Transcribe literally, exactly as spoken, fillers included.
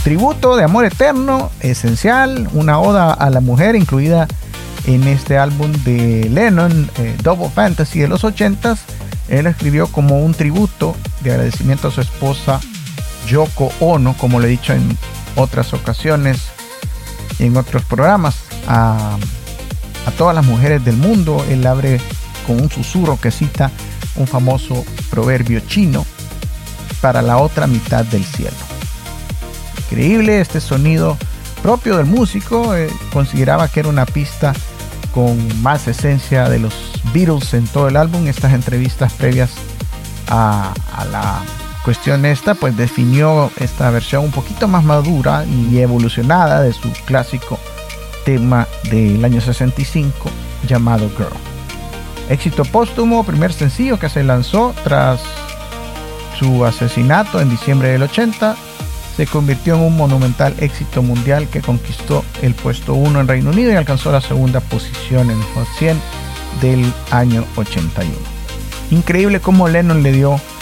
tributo de amor eterno, esencial, una oda a la mujer incluida en este álbum de Lennon, eh, Double Fantasy de los ochentas. Él escribió como un tributo de agradecimiento a su esposa Yoko Ono, como le he dicho en otras ocasiones, en otros programas, a, a todas las mujeres del mundo. Él abre con un susurro que cita un famoso proverbio chino: para la otra mitad del cielo. Increíble este sonido propio del músico. Eh, consideraba que era una pista con más esencia de los Beatles en todo el álbum. Estas entrevistas previas a, a la cuestión esta, pues definió esta versión un poquito más madura y evolucionada de su clásico tema del año sesenta y cinco llamado Girl. Éxito póstumo, primer sencillo que se lanzó tras su asesinato en diciembre del ochenta. Se convirtió en un monumental éxito mundial que conquistó el puesto uno en Reino Unido y alcanzó la segunda posición en el Hot cien del año ochenta y uno. Increíble cómo Lennon le dio